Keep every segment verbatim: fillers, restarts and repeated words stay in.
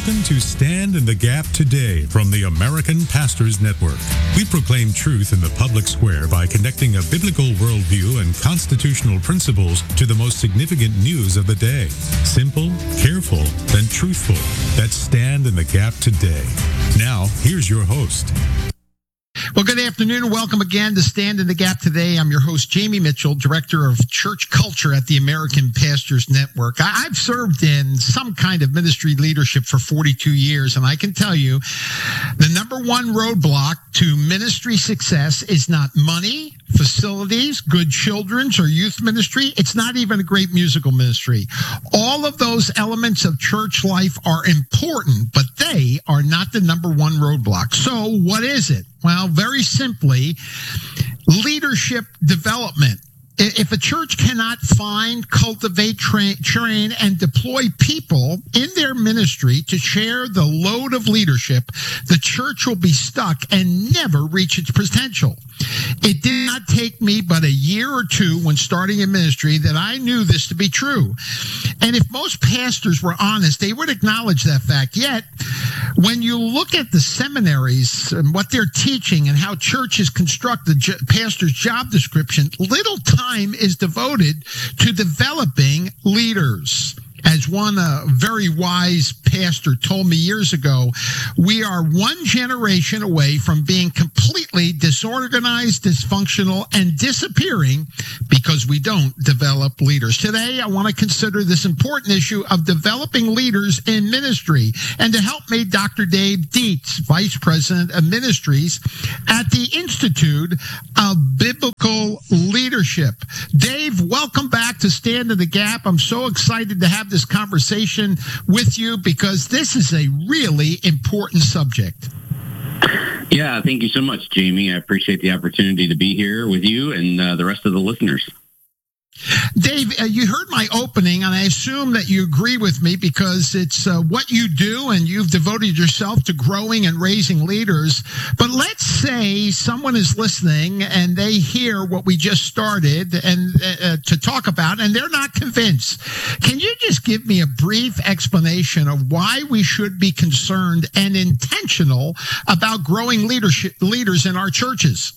Welcome to Stand in the Gap Today from the American Pastors Network. We proclaim truth in the public square by connecting a biblical worldview and constitutional principles to the most significant news of the day. Simple, careful, and truthful. That's Stand in the Gap Today. Now, here's your host. Well, good afternoon and welcome again to Stand in the Gap Today. I'm your host, Jamie Mitchell, Director of Church Culture at the American Pastors Network. I've served in some kind of ministry leadership for forty-two years, and I can tell you the number one roadblock to ministry success is not money, facilities, good children's or youth ministry. It's not even a great musical ministry. All of those elements of church life are important, but they are not the number one roadblock. So what is it? Well, very simply, leadership development. If a church cannot find, cultivate, train, train, and deploy people in their ministry to share the load of leadership, the church will be stuck and never reach its potential. It did not take me but a year or two when starting a ministry that I knew this to be true. And if most pastors were honest, they would acknowledge that fact. Yet, when you look at the seminaries and what they're teaching and how churches construct the pastor's job description, little time is devoted to developing leaders. As one uh, very wise pastor told me years ago, we are one generation away from being completely disorganized, dysfunctional, and disappearing because we don't develop leaders. Today, I want to consider this important issue of developing leaders in ministry. And to help me, Doctor Dave Dietz, Vice President of Ministries at the Institute of Biblical Leadership. Dave, welcome back to Stand in the Gap. I'm so excited to have this conversation with you because this is a really important subject. Yeah, thank you so much, Jamie. I appreciate the opportunity to be here with you and uh, the rest of the listeners. Dave, uh, you heard my opening, and I assume that you agree with me because it's uh, what you do, and you've devoted yourself to growing and raising leaders. But let's say someone is listening, and they hear what we just started and uh, to talk about, and they're not convinced. Can you just give me a brief explanation of why we should be concerned and intentional about growing leadership leaders in our churches?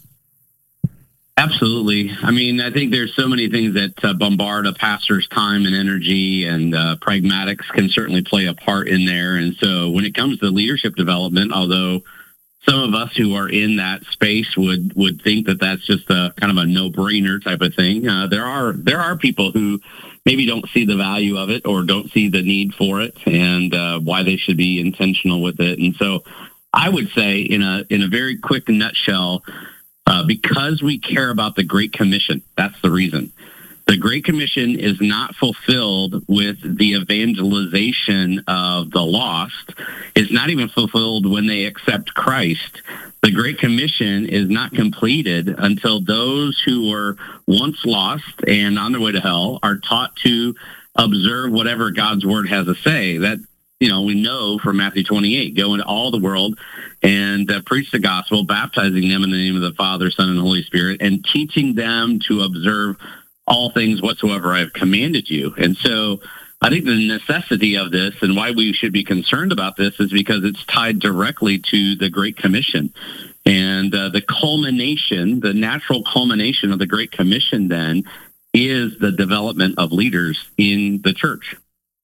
Absolutely. I mean, I think there's so many things that uh, bombard a pastor's time and energy, and uh, pragmatics can certainly play a part in there. And so when it comes to leadership development, although some of us who are in that space would, would think that that's just a kind of a no-brainer type of thing, uh, there are there are people who maybe don't see the value of it or don't see the need for it and uh, why they should be intentional with it. And so I would say in a in a very quick nutshell, Uh, because we care about the Great Commission. That's the reason. The Great Commission is not fulfilled with the evangelization of the lost. It's not even fulfilled when they accept Christ. The Great Commission is not completed until those who were once lost and on their way to hell are taught to observe whatever God's Word has to say. That You know, we know from Matthew twenty-eight, go into all the world and uh, preach the gospel, baptizing them in the name of the Father, Son, and Holy Spirit, and teaching them to observe all things whatsoever I have commanded you. And so I think the necessity of this and why we should be concerned about this is because it's tied directly to the Great Commission. And uh, the culmination, the natural culmination of the Great Commission then is the development of leaders in the church.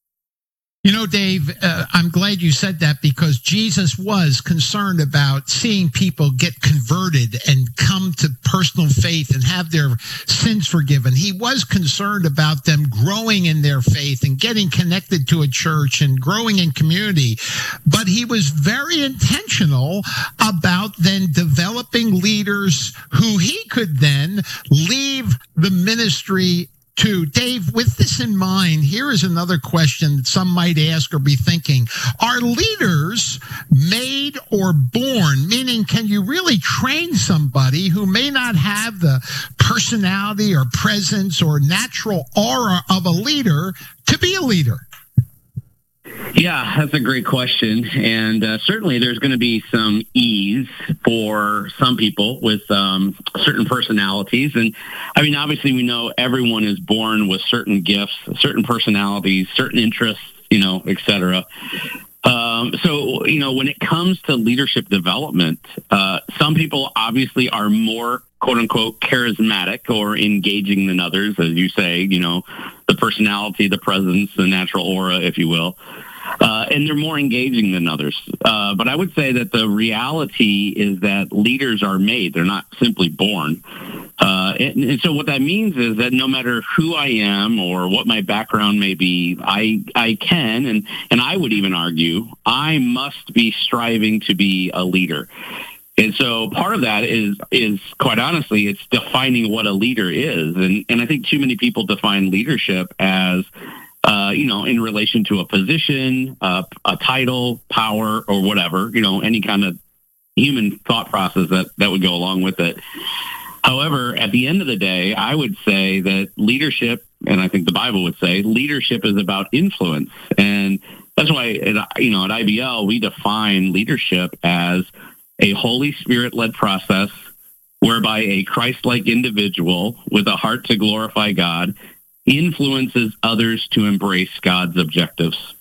You know, Dave, uh, I'm glad you said that because Jesus was concerned about seeing people get converted and come to personal faith and have their sins forgiven. He was concerned about them growing in their faith and getting connected to a church and growing in community. But he was very intentional about then developing leaders who he could then leave the ministry to. Dave, with this in mind, here is another question that some might ask or be thinking. Are leaders made or born? Meaning, can you really train somebody who may not have the personality or presence or natural aura of a leader to be a leader? Yeah, that's a great question. And uh, certainly there's going to be some ease for some people with um, certain personalities. And I mean, obviously we know everyone is born with certain gifts, certain personalities, certain interests, you know, et cetera. Um, so, you know, when it comes to leadership development, uh, some people obviously are more, quote unquote, charismatic or engaging than others, as you say, you know, the personality, the presence, the natural aura, if you will. Uh, and they're more engaging than others. Uh, but I would say that the reality is that leaders are made. They're not simply born. Uh, and, and so what that means is that no matter who I am or what my background may be, I I can, and, and I would even argue, I must be striving to be a leader. And so part of that is, is quite honestly, it's defining what a leader is. And, and I think too many people define leadership as, uh, you know, in relation to a position, uh, a title, power, or whatever, you know, any kind of human thought process that, that would go along with it. However, at the end of the day, I would say that leadership, and I think the Bible would say, leadership is about influence. And that's why, at, you know, at I B L, we define leadership as a Holy Spirit-led process whereby a Christ-like individual with a heart to glorify God influences others to embrace God's objectives.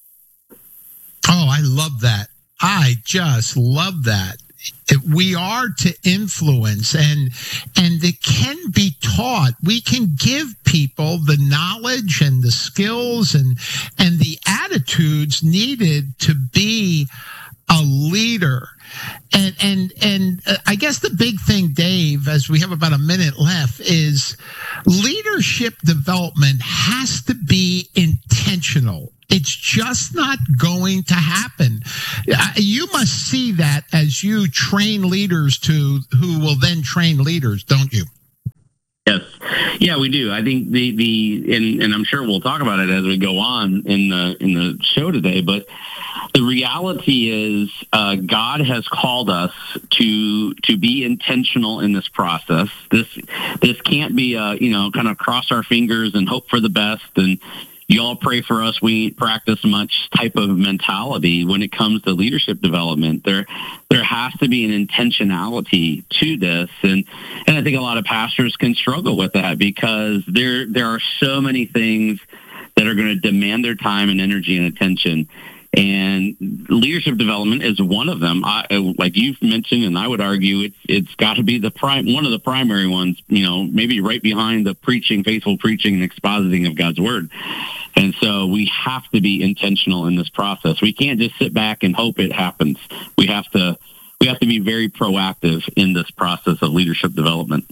Oh, I love that. I just love that. We are to influence, and and it can be taught. We can give people the knowledge and the skills and and the attitudes needed to be a leader. And and and uh, I guess the big thing, Dave, as we have about a minute left, is leadership development has to be intentional. It's just not going to happen. You must see that as you train leaders to who will then train leaders, don't you? Yes. Yeah, we do. I think the, the and, and I'm sure we'll talk about it as we go on in the in the show today, but the reality is uh, God has called us to to be intentional in this process. This this can't be a, you know, kind of cross our fingers and hope for the best and y'all pray for us, we ain't practice much type of mentality when it comes to leadership development. There there has to be an intentionality to this. And and I think a lot of pastors can struggle with that because there there are so many things that are going to demand their time and energy and attention. And leadership development is one of them. I, like you've mentioned, and I would argue it's it's got to be the prime one of the primary ones. You know, maybe right behind the preaching, faithful preaching, and expositing of God's word. And so we have to be intentional in this process. We can't just sit back and hope it happens. We have to we have to be very proactive in this process of leadership development.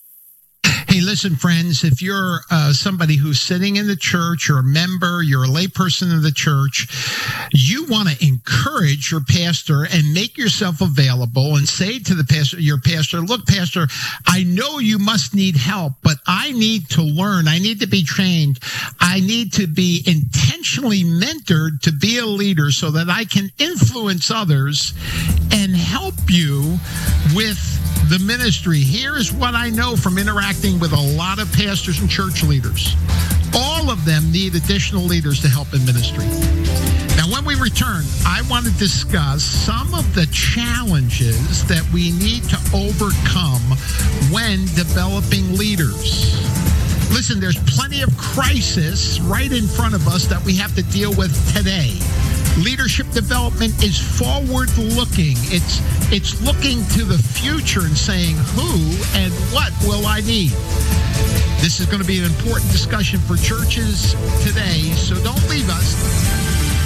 Hey, listen, friends, if you're uh, somebody who's sitting in the church, you're a member, you're a layperson of the church, you want to encourage your pastor and make yourself available and say to the pastor, your pastor, look, pastor, I know you must need help, but I need to learn. I need to be trained. I need to be intentionally mentored to be a leader so that I can influence others and help you with the ministry. Here is what I know from interacting with a lot of pastors and church leaders. All of them need additional leaders to help in ministry. Now, when we return, I want to discuss some of the challenges that we need to overcome when developing leaders. Listen, there's plenty of crisis right in front of us that we have to deal with today. Leadership development is forward-looking. It's it's looking to the future and saying, who and what will I need? This is going to be an important discussion for churches today, so don't leave us.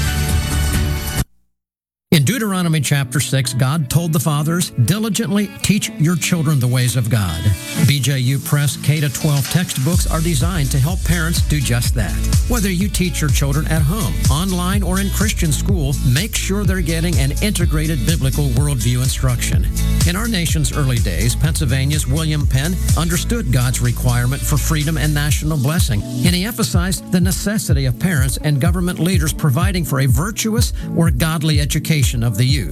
In Deuteronomy chapter six, God told the fathers, diligently teach your children the ways of God. B J U Press K to twelve textbooks are designed to help parents do just that. Whether you teach your children at home, online, or in Christian school, make sure they're getting an integrated biblical worldview instruction. In our nation's early days, Pennsylvania's William Penn understood God's requirement for freedom and national blessing, and he emphasized the necessity of parents and government leaders providing for a virtuous or godly education of the youth.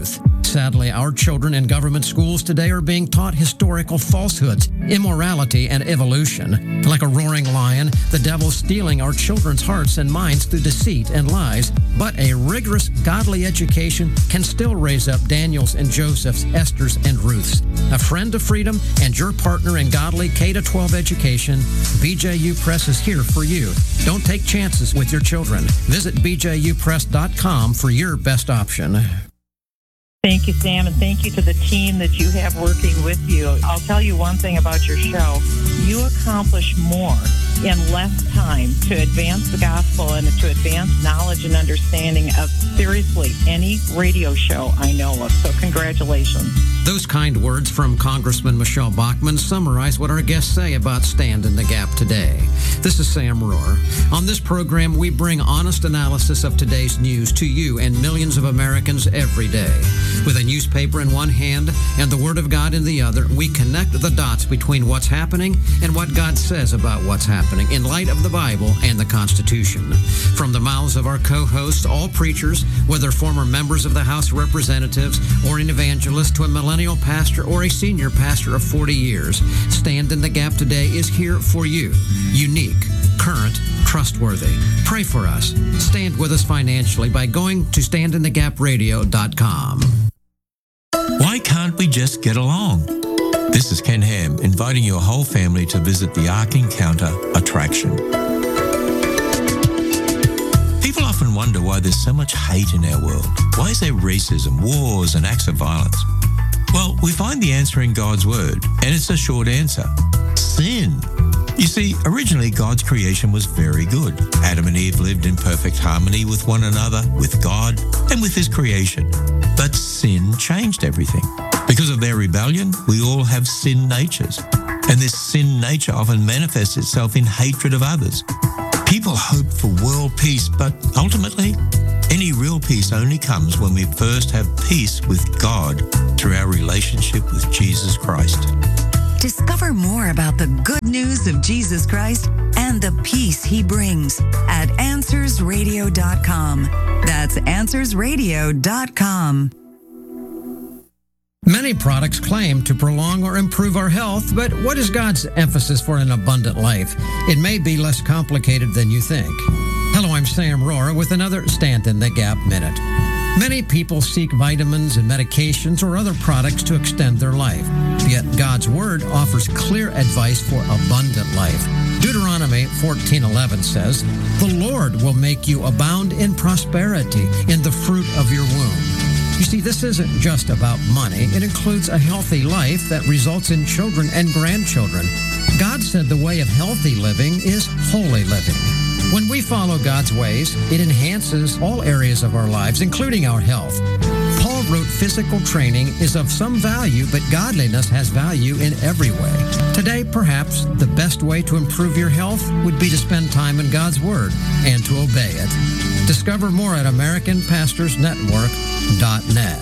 Sadly, our children in government schools today are being taught historical falsehoods, immorality, and evolution. Like a roaring lion, the devil's stealing our children's hearts and minds through deceit and lies. But a rigorous, godly education can still raise up Daniels and Josephs, Esthers and Ruths. A friend of freedom and your partner in godly K to twelve education, B J U Press is here for you. Don't take chances with your children. Visit b j u press dot com for your best option. Thank you, Sam, and thank you to the team that you have working with you. I'll tell you one thing about your show. You accomplish more in less time to advance the gospel and to advance knowledge and understanding of seriously any radio show I know of. So congratulations. Those kind words from Congressman Michelle Bachmann summarize what our guests say about Stand in the Gap today. This is Sam Rohr. On this program, we bring honest analysis of today's news to you and millions of Americans every day. With a newspaper in one hand and the Word of God in the other, we connect the dots between what's happening and what God says about what's happening in light of the Bible and the Constitution. From the mouths of our co-hosts, all preachers, whether former members of the House of Representatives or an evangelist to a millennial pastor or a senior pastor of forty years, Stand in the Gap today is here for you. Unique, current, trustworthy. Pray for us. Stand with us financially by going to stand in the gap radio dot com. Why can't we just get along? This is Ken Ham, inviting your whole family to visit the Ark Encounter attraction. People often wonder why there's so much hate in our world. Why is there racism, wars, and acts of violence? Well, we find the answer in God's Word, and it's a short answer. Sin. You see, originally God's creation was very good. Adam and Eve lived in perfect harmony with one another, with God, and with His creation. But sin changed everything. Because of their rebellion, we all have sin natures. And this sin nature often manifests itself in hatred of others. People hope for world peace, but ultimately, any real peace only comes when we first have peace with God through our relationship with Jesus Christ. Discover more about the good news of Jesus Christ and the peace He brings at answers radio dot com. That's answers radio dot com. Many products claim to prolong or improve our health, but what is God's emphasis for an abundant life? It may be less complicated than you think. Hello, I'm Sam Rohr with another Stand in the Gap Minute. Many people seek vitamins and medications or other products to extend their life. Yet God's Word offers clear advice for abundant life. Deuteronomy fourteen eleven says, "The Lord will make you abound in prosperity in the fruit of your womb." You see, this isn't just about money. It includes a healthy life that results in children and grandchildren. God said the way of healthy living is holy living. When we follow God's ways, it enhances all areas of our lives, including our health. Paul wrote, "Physical training is of some value, but godliness has value in every way." Today, perhaps the best way to improve your health would be to spend time in God's Word and to obey it. Discover more at american pastors network dot net.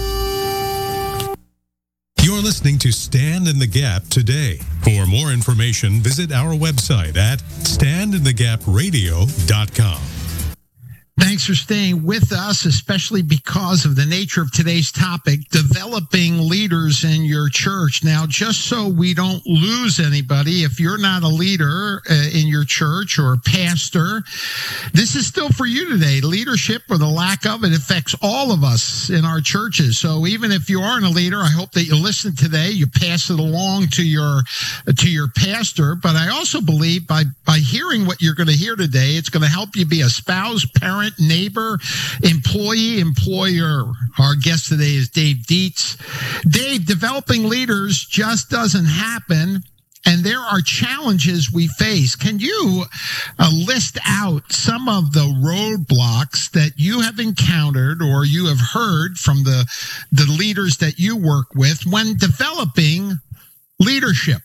You're listening to Stand in the Gap today. For more information, visit our website at stand in the gap radio dot com. Thanks for staying with us, especially because of the nature of today's topic, developing leaders in your church. Now, just so we don't lose anybody, if you're not a leader uh, in your church or a pastor, this is still for you today. Leadership, or the lack of it, affects all of us in our churches. So even if you aren't a leader, I hope that you listen today, you pass it along to your to your pastor. But I also believe by, by hearing what you're going to hear today, it's going to help you be a spouse, parent, neighbor, employee, employer. Our guest today is Dave Dietz. Dave, developing leaders just doesn't happen, and there are challenges we face. Can you uh, list out some of the roadblocks that you have encountered or you have heard from the, the leaders that you work with when developing leadership?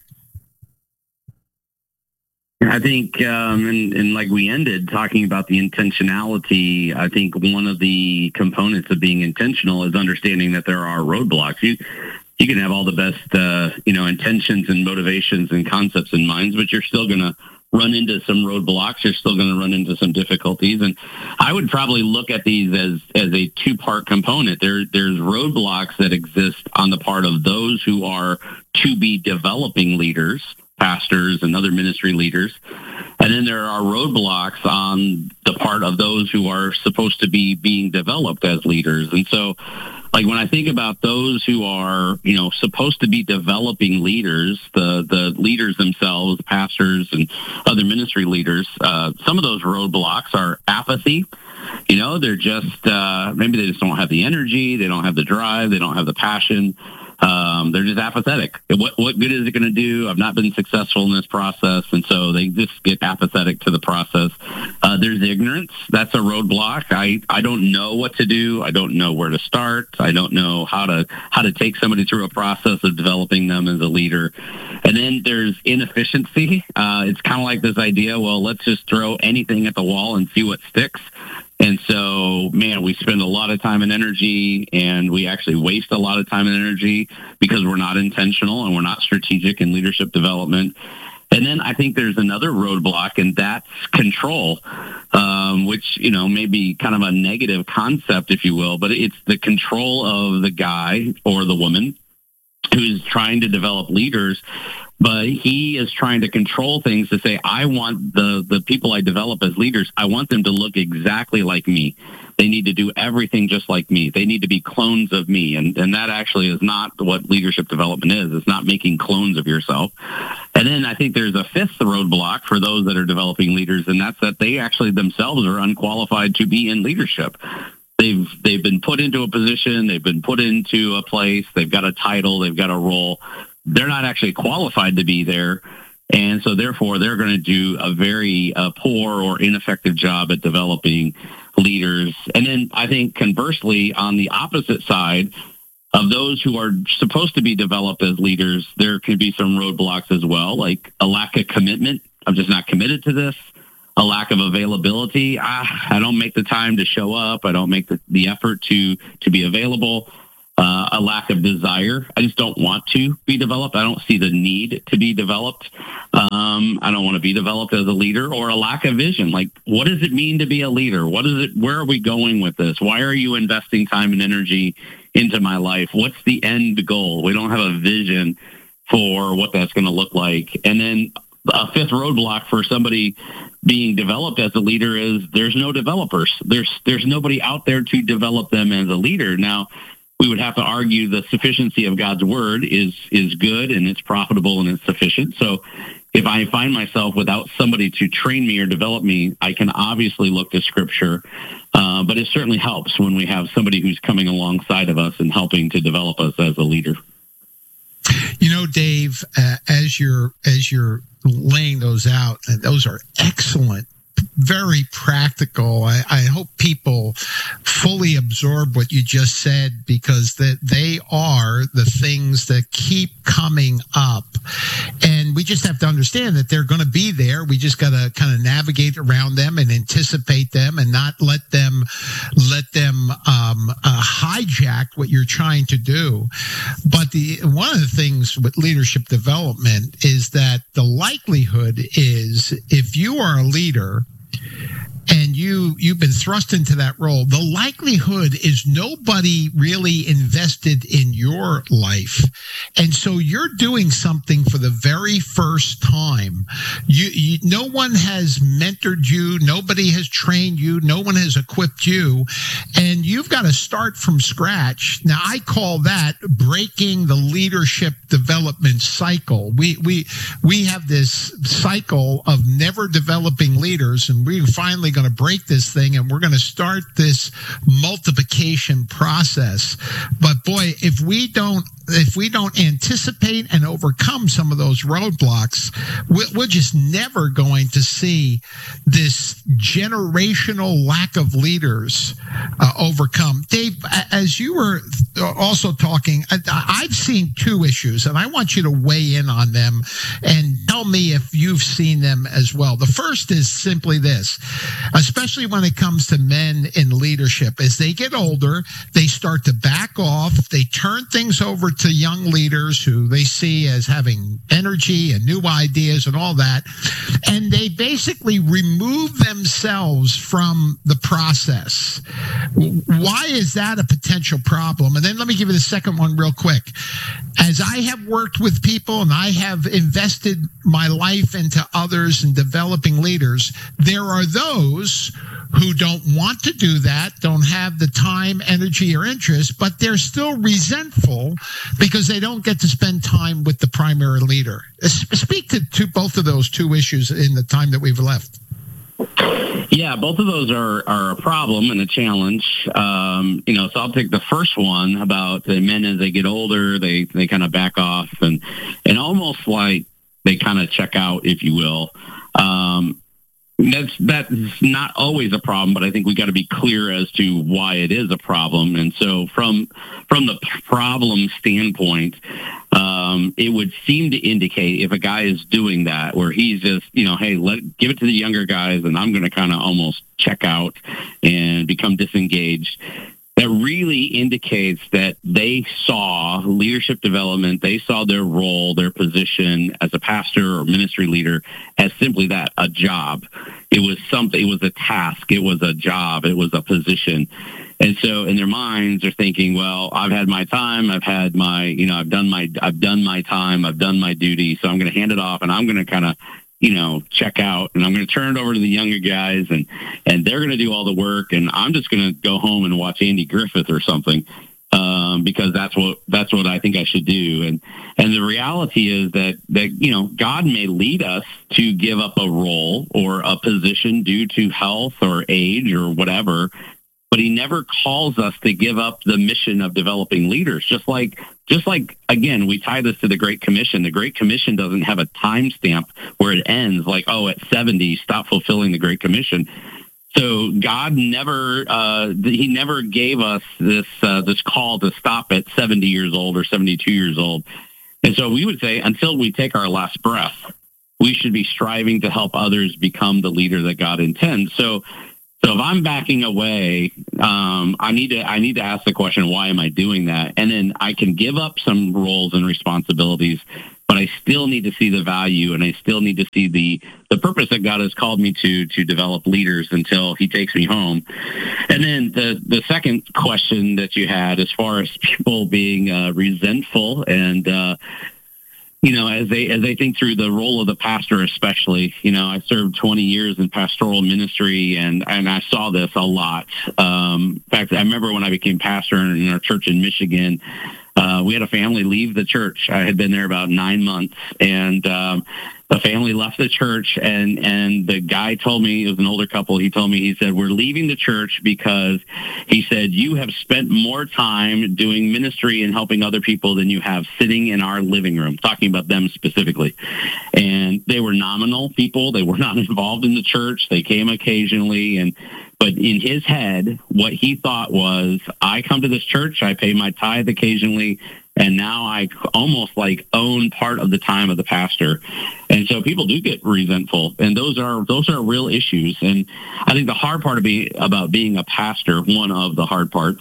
I think, um, and, and like we ended talking about the intentionality, I think one of the components of being intentional is understanding that there are roadblocks. You you can have all the best, uh, you know, intentions and motivations and concepts in minds, but you're still going to run into some roadblocks. You're still going to run into some difficulties. And I would probably look at these as, as a two-part component. There, there's roadblocks that exist on the part of those who are to be developing leaders, pastors and other ministry leaders. And then there are roadblocks on the part of those who are supposed to be being developed as leaders. And so, like, when I think about those who are, you know, supposed to be developing leaders, the, the leaders themselves, pastors and other ministry leaders, uh, some of those roadblocks are apathy. You know, they're just, uh, maybe they just don't have the energy, they don't have the drive, they don't have the passion. Um, they're just apathetic. What what good is it going to do? I've not been successful in this process, and so they just get apathetic to the process. Uh, there's ignorance. That's a roadblock. I, I don't know what to do. I don't know where to start. I don't know how to how to take somebody through a process of developing them as a leader. And then there's inefficiency. Uh, it's kind of like this idea, well, let's just throw anything at the wall and see what sticks. And so, man, we spend a lot of time and energy, and we actually waste a lot of time and energy because we're not intentional and we're not strategic in leadership development. And then I think there's another roadblock, and that's control, um, which, you know, may be kind of a negative concept, if you will, but it's the control of the guy or the woman who's trying to develop leaders, but he is trying to control things to say, I want the, the people I develop as leaders, I want them to look exactly like me. They need to do everything just like me. They need to be clones of me. And, and that actually is not what leadership development is. It's not making clones of yourself. And then I think there's a fifth roadblock for those that are developing leaders, and that's that they actually themselves are unqualified to be in leadership. They've they've been put into a position, they've been put into a place, they've got a title, they've got a role. They're not actually qualified to be there, and so therefore they're going to do a very uh, poor or ineffective job at developing leaders. And then I think conversely, on the opposite side of those who are supposed to be developed as leaders, there can be some roadblocks as well, like a lack of commitment. I'm just not committed to this. A lack of availability. Ah, I don't make the time to show up. I don't make the, the effort to to be available. Uh, a lack of desire. I just don't want to be developed. I don't see the need to be developed. Um, I don't want to be developed as a leader. Or a lack of vision. Like, what does it mean to be a leader? What is it? Where are we going with this? Why are you investing time and energy into my life? What's the end goal? We don't have a vision for what that's going to look like. And then a fifth roadblock for somebody being developed as a leader is there's no developers. There's there's nobody out there to develop them as a leader. Now, we would have to argue the sufficiency of God's word is is good and it's profitable and it's sufficient. So if I find myself without somebody to train me or develop me, I can obviously look to Scripture. Uh, but it certainly helps when we have somebody who's coming alongside of us and helping to develop us as a leader. You know, Dave, uh, as you're as you're laying those out, and those are excellent, very practical. I, I hope people fully absorb what you just said, because that they are the things that keep coming up. And we just have to understand that they're going to be there. We just got to kind of navigate around them and anticipate them and not let them let them um, uh, hijack what you're trying to do. But the one of the things with leadership development is that the likelihood is, if you are a leader and you, you've been thrust into that role, the likelihood is nobody really invested in your life. And so you're doing something for the very first time. You, you, no one has mentored you. Nobody has trained you. No one has equipped you. And you've got to start from scratch. Now, I call that breaking the leadership development cycle. We, we, we have this cycle of never developing leaders, and we're finally going to break this thing, and we're going to start this multiplication process. But boy, if we don't if we don't anticipate and overcome some of those roadblocks, we're just never going to see this generational lack of leaders uh, overcome. Dave, as you were also talking, I've seen two issues, and I want you to weigh in on them and tell me if you've seen them as well. The first is simply this, especially when it comes to men in leadership. As they get older, they start to back off, they turn things over to young leaders who they see as having energy and new ideas and all that, and they basically remove themselves from the process. Why is that a potential problem? And then let me give you the second one real quick. As I have worked with people and I have invested my life into others and developing leaders, there are those who don't want to do that, don't have the time, energy, or interest, but they're still resentful because they don't get to spend time with the primary leader. Speak to, to both of those two issues in the time that we've left. Yeah, both of those are, are a problem and a challenge. Um, you know, so I'll take the first one about the men as they get older, they, they kind of back off and, and almost like they kind of check out, if you will. Um, That's that's not always a problem, but I think we got to be clear as to why it is a problem. And so, from from the problem standpoint, um, it would seem to indicate if a guy is doing that, where he's just, you know, hey, let give it to the younger guys, and I'm going to kind of almost check out and become disengaged. That really indicates that they saw leadership development, they saw their role, their position as a pastor or ministry leader as simply that, a job. It was something, it was a task, it was a job, it was a position. And so in their minds, they're thinking, well, I've had my time, I've had my, you know, I've done my, I've done my time, I've done my duty, so I'm going to hand it off and I'm going to kind of, you know, check out, and I'm going to turn it over to the younger guys, and, and they're going to do all the work, and I'm just going to go home and watch Andy Griffith or something, um, because that's what that's what I think I should do. And and the reality is that that you know, God may lead us to give up a role or a position due to health or age or whatever, but He never calls us to give up the mission of developing leaders. Just like. Just like, again, we tie this to the Great Commission. The Great Commission doesn't have a time stamp where it ends like, oh, at seventy, stop fulfilling the Great Commission. So God never, uh, he never gave us this uh, this call to stop at seventy years old or seventy-two years old. And so we would say until we take our last breath, we should be striving to help others become the leader that God intends. So So if I'm backing away, um, I need to I need to ask the question, why am I doing that? And then I can give up some roles and responsibilities, but I still need to see the value, and I still need to see the, the purpose that God has called me to to develop leaders until He takes me home. And then the, the second question that you had, as far as people being uh, resentful and uh you know, as they as they think through the role of the pastor, especially, you know, I served twenty years in pastoral ministry, and, and I saw this a lot. Um, in fact, I remember when I became pastor in our church in Michigan, uh, we had a family leave the church. I had been there about nine months, and um, the family left the church, and, and the guy told me, it was an older couple, he told me, he said, we're leaving the church because, he said, you have spent more time doing ministry and helping other people than you have sitting in our living room, talking about them specifically. And they were nominal people. They were not involved in the church. They came occasionally, and but in his head, what he thought was, I come to this church, I pay my tithe occasionally, and now I almost like own part of the time of the pastor. And so people do get resentful, and those are those are real issues. And I think the hard part of be, about being a pastor, one of the hard parts,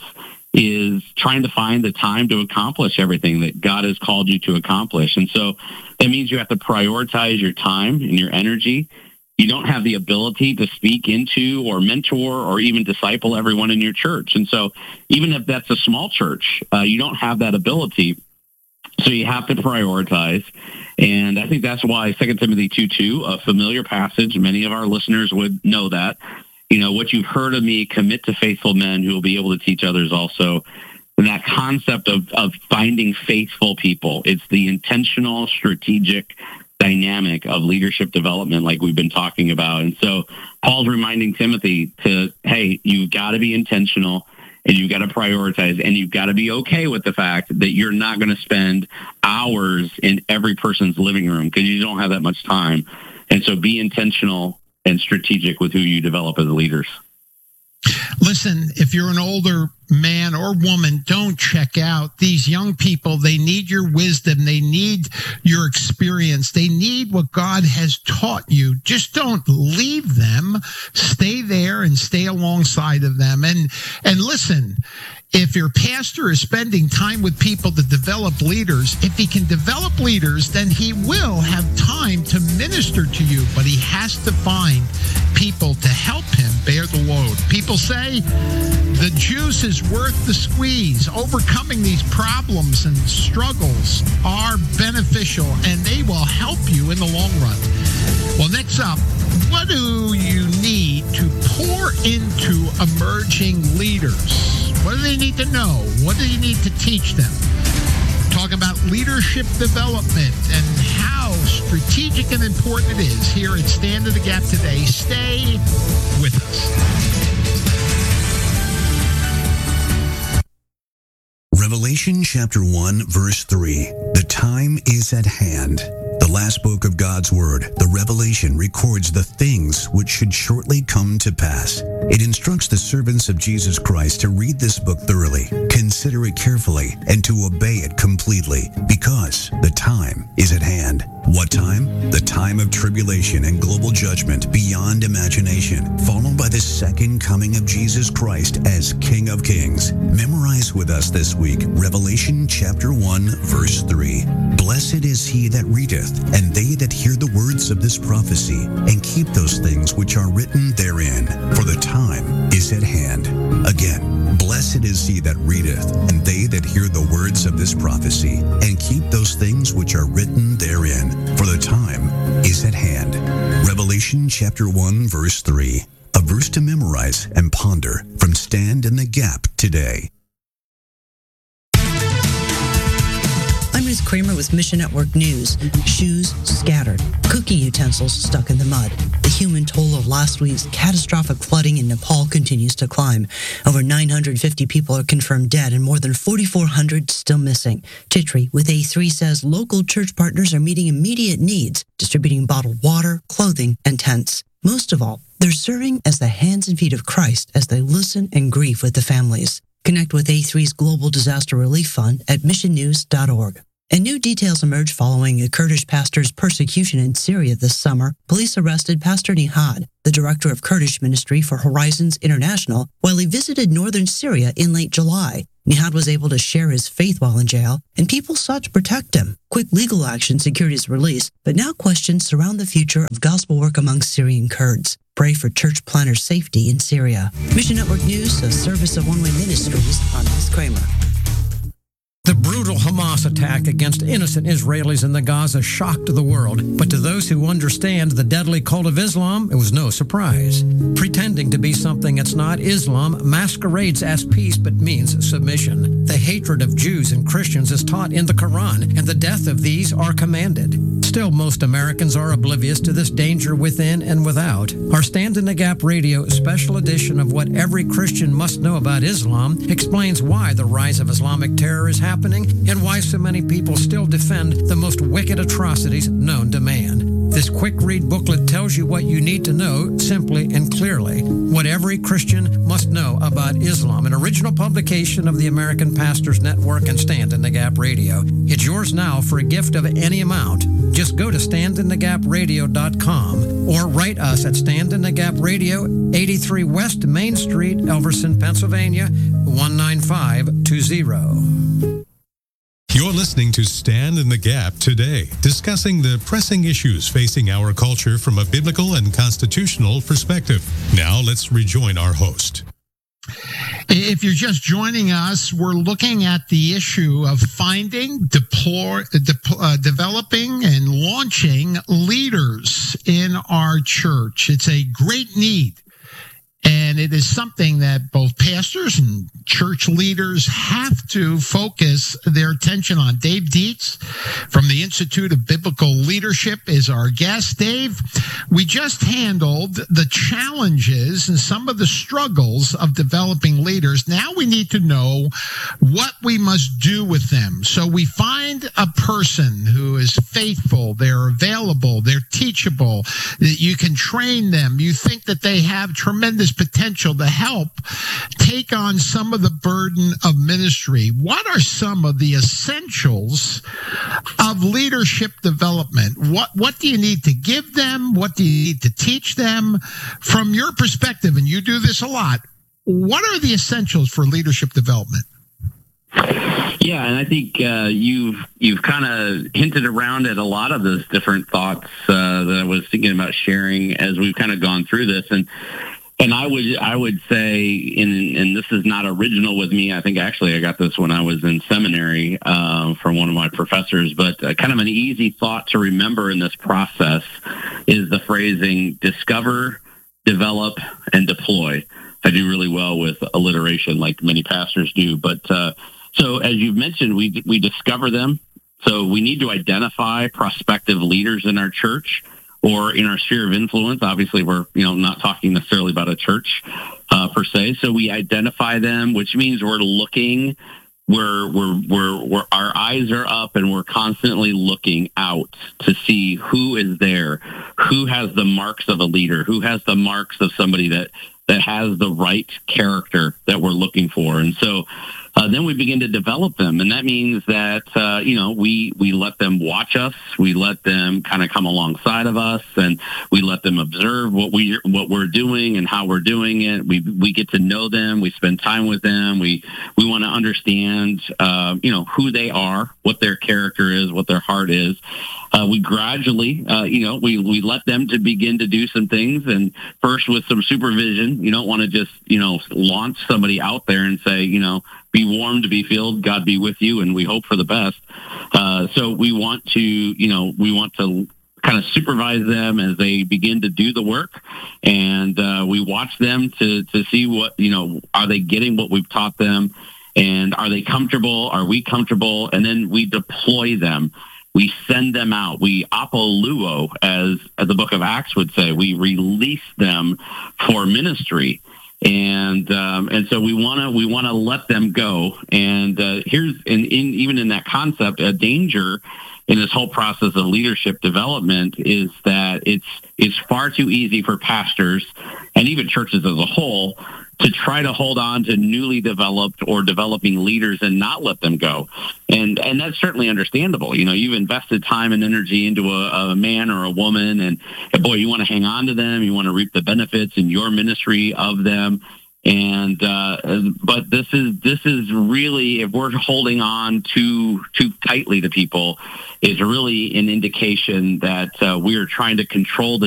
is trying to find the time to accomplish everything that God has called you to accomplish. And so that means you have to prioritize your time and your energy. You don't have the ability to speak into or mentor or even disciple everyone in your church. And so even if that's a small church, uh, you don't have that ability. So you have to prioritize. And I think that's why Second Timothy two two, a familiar passage, many of our listeners would know that. You know, what you've heard of me, commit to faithful men who will be able to teach others also. And that concept of, of finding faithful people, it's the intentional, strategic dynamic of leadership development like we've been talking about. And so Paul's reminding Timothy to, hey, you've got to be intentional, and you've got to prioritize, and you've got to be okay with the fact that you're not going to spend hours in every person's living room because you don't have that much time. And so be intentional and strategic with who you develop as leaders. Listen, if you're an older man or woman, don't check out. These young people, they need your wisdom. They need your experience. They need what God has taught you. Just don't leave them. Stay there and stay alongside of them. And, and listen, If your pastor is spending time with people to develop leaders, if he can develop leaders, then he will have time to minister to you, but he has to find people to help him bear the load. People say the juice is worth the squeeze. Overcoming these problems and struggles are beneficial, and they will help you in the long run. Well, next up, what do you need to pour into emerging leaders? What do they need to know? What do you need to teach them? Talk about leadership development and how strategic and important it is here at Stand in the Gap today. Stay with us. Revelation chapter one, verse three. The time is at hand. The last book of God's Word, the Revelation, records the things which should shortly come to pass. It instructs the servants of Jesus Christ to read this book thoroughly, consider it carefully, and to obey it completely, because the time is at hand. What time? The time of tribulation and global judgment beyond imagination, followed by the second coming of Jesus Christ as King of Kings. Memorize with us this week Revelation chapter one, verse three. Blessed is he that readeth, and they that hear the words of this prophecy, and keep those things which are written therein, for the time is at hand. Again, blessed is he that readeth, and they that hear the words of this prophecy, and keep those things which are written therein, for the time is at hand. Revelation chapter one, verse three. A verse to memorize and ponder from Stand in the Gap today. I'm Ruth Kramer with Mission Network News. Shoes scattered, cooking utensils stuck in the mud. The human toll of last week's catastrophic flooding in Nepal continues to climb. Over nine hundred fifty people are confirmed dead and more than forty-four hundred still missing. Chitri with A three says local church partners are meeting immediate needs, distributing bottled water, clothing, and tents. Most of all, they're serving as the hands and feet of Christ as they listen and grieve with the families. Connect with A three's Global Disaster Relief Fund at mission news dot org. And new details emerge following a Kurdish pastor's persecution in Syria this summer. Police arrested Pastor Nihad, the director of Kurdish ministry for Horizons International, while he visited northern Syria in late July. Nihad was able to share his faith while in jail, and people sought to protect him. Quick legal action secured his release, but now questions surround the future of gospel work among Syrian Kurds. Pray for church planners' safety in Syria. Mission Network News, a service of One Way Ministries. I'm Ruth Kramer. The brutal Hamas attack against innocent Israelis in the Gaza shocked the world, but to those who understand the deadly cult of Islam, it was no surprise. Pretending to be something it's not, Islam masquerades as peace but means submission. The hatred of Jews and Christians is taught in the Quran, and the death of these are commanded. Still, most Americans are oblivious to this danger within and without. Our Stand in the Gap Radio special edition of What Every Christian Must Know About Islam explains why the rise of Islamic terror is happening and why so many people still defend the most wicked atrocities known to man. This quick read booklet tells you what you need to know simply and clearly. What Every Christian Must Know About Islam, an original publication of the American Pastors Network and Stand in the Gap Radio. It's yours now for a gift of any amount. Just go to stand in the gap radio dot com or write us at Stand in the Gap Radio, eighty-three West Main Street, Elverson, Pennsylvania, one nine five two zero. You're listening to Stand in the Gap today, discussing the pressing issues facing our culture from a biblical and constitutional perspective. Now let's rejoin our host. If you're just joining us, we're looking at the issue of finding, deploy, de- uh, developing, and launching leaders in our church. It's a great need. And it is something that both pastors and church leaders have to focus their attention on. Dave Dietz from the Institute of Biblical Leadership is our guest. Dave, we just handled the challenges and some of the struggles of developing leaders. Now we need to know what we must do with them. So we find a person who is faithful, they're available, they're teachable, that you can train them. You think that they have tremendous potential to help take on some of the burden of ministry. What are some of the essentials of leadership development? What what do you need to give them? What do you need to teach them? From your perspective, and you do this a lot, what are the essentials for leadership development? Yeah, and I think uh, you've you've kind of hinted around at a lot of those different thoughts uh, that I was thinking about sharing as we've kind of gone through this, and and I would I would say, and and this is not original with me. I think actually I got this when I was in seminary uh, from one of my professors. But uh, kind of an easy thought to remember in this process is the phrasing: discover, develop, and deploy. I do really well with alliteration, like many pastors do, but. Uh, So as you've mentioned, we we discover them. So we need to identify prospective leaders in our church or in our sphere of influence. Obviously, we're you know not talking necessarily about a church uh, per se. So we identify them, which means we're looking. We're we're we're we're our eyes are up, and we're constantly looking out to see who is there, who has the marks of a leader, who has the marks of somebody that that has the right character that we're looking for, and so. Uh, then we begin to develop them, and that means that uh, you know we we let them watch us, we let them kind of come alongside of us, and we let them observe what we what we're doing and how we're doing it. We we get to know them, we spend time with them, we we want to understand uh, you know who they are, what their character is, what their heart is. Uh, we gradually, uh, you know, we, we let them to begin to do some things, and first with some supervision. You don't want to just, you know, launch somebody out there and say, you know, be warmed, be filled, God be with you, and we hope for the best. Uh, so we want to, you know, we want to kind of supervise them as they begin to do the work, and uh, we watch them to to see what, you know, are they getting what we've taught them, and are they comfortable? Are we comfortable? And then we deploy them. We send them out. We apoluo, as, as the book of Acts would say. We release them for ministry, and um, and so we want to we want to let them go. And uh, here's in, in even in that concept, a danger in this whole process of leadership development is that it's it's far too easy for pastors and even churches as a whole to try to hold on to newly developed or developing leaders and not let them go. And and that's certainly understandable. You know, you've invested time and energy into a, a man or a woman, and, and boy, you want to hang on to them. You want to reap the benefits in your ministry of them. And uh, but this is this is really, if we're holding on too too tightly to people, is really an indication that uh, we are trying to control the